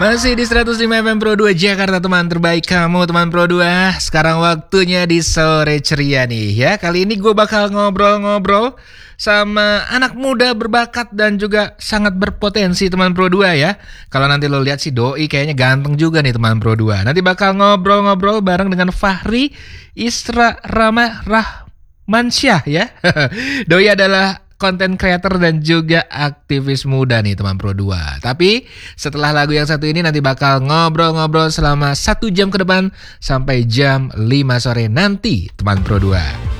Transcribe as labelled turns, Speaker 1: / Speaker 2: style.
Speaker 1: Masih di 105 FM Pro 2 Jakarta, teman terbaik kamu, teman Pro 2. Sekarang waktunya di sore ceria nih ya. Kali ini gue bakal ngobrol-ngobrol sama anak muda berbakat dan juga sangat berpotensi, teman Pro 2 ya. Kalau nanti lo lihat si Doi kayaknya ganteng juga nih, teman Pro 2. Nanti bakal ngobrol-ngobrol bareng dengan Fahri Isra Rahmansyah ya. Doi adalah konten creator dan juga aktivis muda nih, teman Pro 2. Tapi setelah lagu yang satu ini nanti bakal ngobrol-ngobrol selama 1 jam ke depan sampai jam 5 sore nanti, teman Pro 2.